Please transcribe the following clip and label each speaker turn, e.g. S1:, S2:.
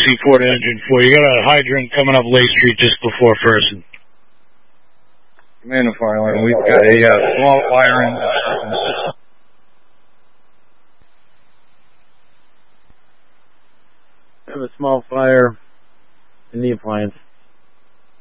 S1: C4 to Engine 4. You got a hydrant coming up Lake Street just before Fersen.
S2: Command and fire line. We've got a small fire in.
S3: I have a small fire in the appliance.